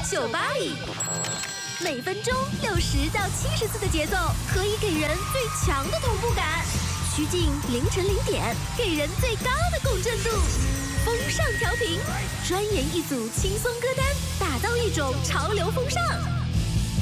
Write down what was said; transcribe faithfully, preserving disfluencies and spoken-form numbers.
酒吧里，每分钟六十到七十次的节奏，可以给人最强的同步感。曲径凌晨零点，给人最高的共振度。风尚调频，专研一组轻松歌单，打造一种潮流风尚。